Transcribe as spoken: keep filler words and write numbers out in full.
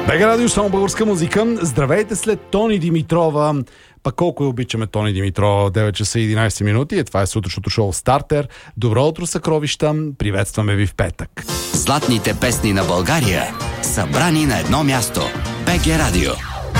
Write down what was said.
БГ Радио, само българска музика. Здравейте след Тони Димитрова. Пак колко я обичаме Тони Димитрова. девет часа и единайсет минути. Е, това е сутрешното шоу Стартер. Добро утро, съкровища. Приветстваме ви в петък. Златните песни на България, събрани на едно място. БГ Радио.